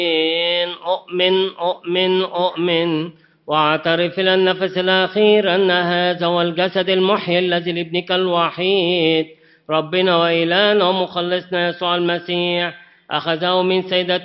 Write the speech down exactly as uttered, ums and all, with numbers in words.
أؤمن أؤمن أؤمن واعترف إلى النفس الأخير أن هذا هو الجسد المحيي الذي لابنك الوحيد ربنا وإلهنا ومخلصنا يسوع المسيح أخذه من سيدة